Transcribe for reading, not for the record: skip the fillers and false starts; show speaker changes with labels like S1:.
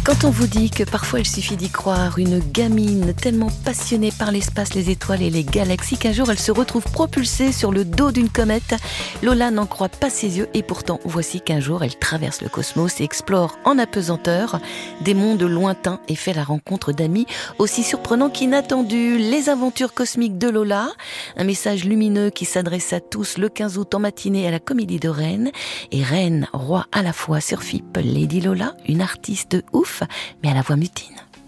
S1: Quand on vous dit que parfois il suffit d'y croire, une gamine tellement passionnée par l'espace, les étoiles et les galaxies qu'un jour elle se retrouve propulsée sur le dos d'une comète, Lola n'en croit pas ses yeux et pourtant voici qu'un jour elle traverse le cosmos et explore en apesanteur des mondes lointains et fait la rencontre d'amis aussi surprenants qu'inattendus. Les aventures cosmiques de Lola, un message lumineux qui s'adresse à tous le 15 août en matinée à la Comédie de Rennes. Et Reine, roi à la fois sur FIP, Lady Lola, une artiste ouf, mais à la voix mutine.